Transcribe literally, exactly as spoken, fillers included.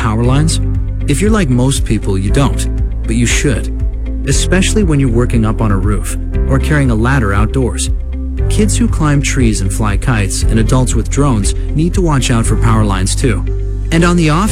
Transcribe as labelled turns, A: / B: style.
A: power lines? If you're like most people, you don't, but you should. Especially when you're working up on a roof or carrying a ladder outdoors. Kids who climb trees and fly kites and adults with drones need to watch out for power lines too. And on the off